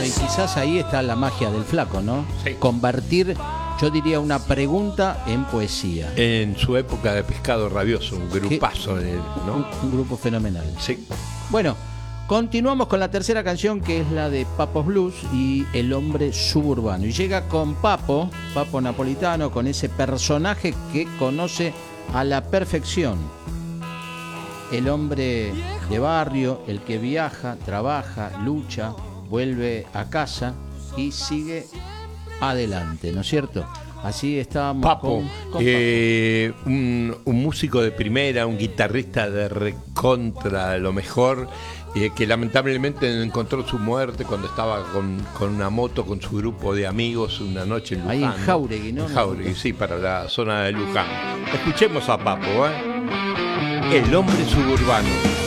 y quizás ahí está la magia del Flaco, ¿no? Sí. Convertir, yo diría, una pregunta en poesía. En su época de Pescado Rabioso, un grupazo, ¿no? Un grupo fenomenal. Sí. Bueno, continuamos con la tercera canción, que es la de Papos Blues y El hombre suburbano. Y llega con Papo Napolitano, con ese personaje que conoce a la perfección. El hombre de barrio, el que viaja, trabaja, lucha, vuelve a casa y sigue adelante, ¿no es cierto? Así estábamos Papo, con Papo. un músico de primera, un guitarrista de recontra, lo mejor, que lamentablemente encontró su muerte cuando estaba con una moto con su grupo de amigos una noche en Luján. Ahí en Jáuregui, ¿no? En Jáuregui, sí, para la zona de Luján. Escuchemos a Papo, El hombre suburbano.